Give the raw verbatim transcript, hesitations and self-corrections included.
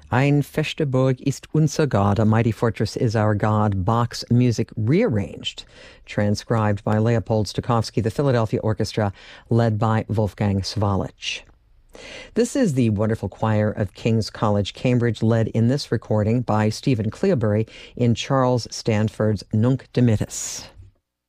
Ein feste Burg ist unser Gott, a mighty fortress is our God, Bach's music rearranged, transcribed by Leopold Stokowski, the Philadelphia Orchestra, led by Wolfgang Swalich. This is the wonderful choir of King's College, Cambridge, led in this recording by Stephen Cleobury in Charles Stanford's Nunc Dimittis.